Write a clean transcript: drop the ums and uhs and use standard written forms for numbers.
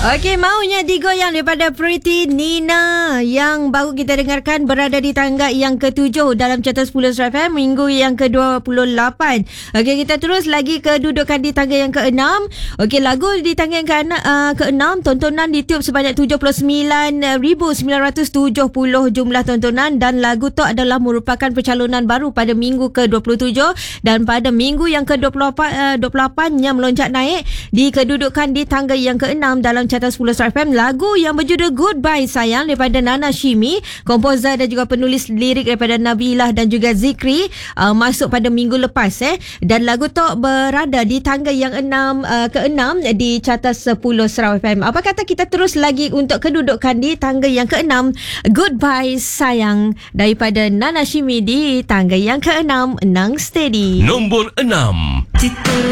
Okey, maunya digoyang daripada Pretty Nina yang baru kita dengarkan, berada di tangga yang ke-7 dalam carta 10 FM minggu yang ke-28. Okey, kita terus lagi kedudukan di tangga yang ke-6. Okey, lagu di tangga yang ke-6, tontonan di YouTube sebanyak 79,970 jumlah tontonan, dan lagu tu adalah merupakan pencalonan baru pada minggu ke-27, dan pada minggu yang ke-28 yang melonjak naik di kedudukan di tangga yang ke-6 dalam carta 10 FM. Lagu yang berjudul Goodbye Sayang daripada Nana Shimi, komposer dan juga penulis lirik daripada Nabilah dan juga Zikri, masuk pada minggu lepas dan lagu tu berada di tangga yang ke-6 di carta 10 Sarawak FM. Apa kata kita terus lagi untuk kedudukan di tangga yang ke-6, Goodbye Sayang daripada Nana Shimi di tangga yang ke-6. Nang steady. Nombor 6.